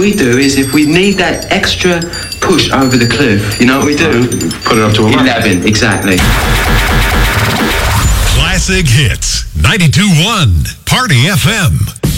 we do is if we need that extra push over the cliff, you know what we do? Put it up to 11, exactly. Classic Hits, 92.1 Party FM.